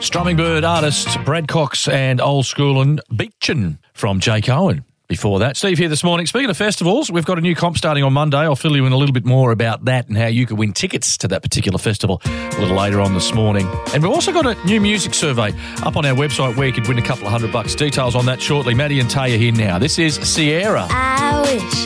Strumming Bird artist Brad Cox and Old School and Beachin from Jake Owen. Before that, Steve here this morning. Speaking of festivals, we've got a new comp starting on Monday. I'll fill you in a little bit more about that and how you could win tickets to that particular festival a little later on this morning. And we've also got a new music survey up on our website where you could win a couple of $100. Details on that shortly. Maddie and Taya here now. This is Sierra. I wish